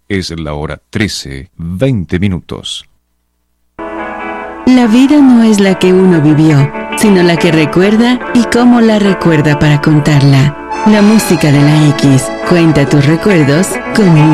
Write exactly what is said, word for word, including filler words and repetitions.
Es la hora trece, veinte minutos. La vida no es la que uno vivió, sino la que recuerda y cómo la recuerda para contarla. La música de la X cuenta tus recuerdos con